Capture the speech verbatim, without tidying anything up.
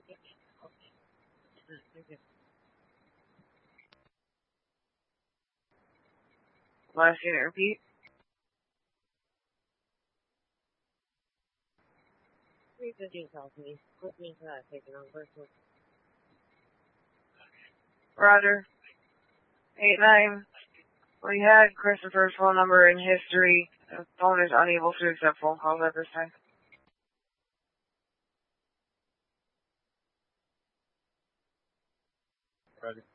Last unit, repeat. three fifteen tells me. Put me into that taking on personal. Roger. eight nine. We had Christopher's phone number in history. The phone is unable to accept phone calls at this time. Roger.